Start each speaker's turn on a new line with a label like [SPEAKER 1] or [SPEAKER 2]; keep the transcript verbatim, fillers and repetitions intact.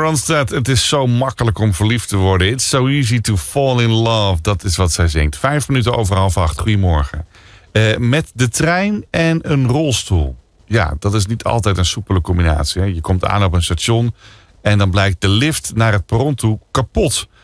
[SPEAKER 1] Ronstadt, het is zo makkelijk om verliefd te worden. It's so easy to fall in love. Dat is wat zij zingt. Vijf minuten over half acht. Goedemorgen. Uh, met de trein en een rolstoel. Ja, dat is niet altijd een soepele combinatie. Hè. Je komt aan op een station en dan blijkt de lift naar het perron toe kapot.